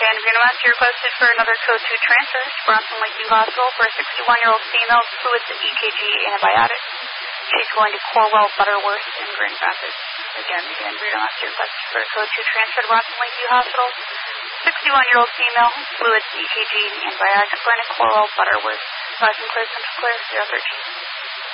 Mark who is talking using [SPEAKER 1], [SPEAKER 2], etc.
[SPEAKER 1] Dan Greenemast, you requested for another code 2 transfer to Bronson Lakeview Hospital for a 61-year-old female with fluids, EKG, antibiotics. She's going to Corwell, Butterworth, in Grand Rapids. Again, Dan Greenemast, you requested for a code 2 transfer to Bronson Lakeview Hospital. 61-year-old female, fluids, EKG, antibiotics, going to Corwell, Butterworth. Sinclair, Central Claire, 013.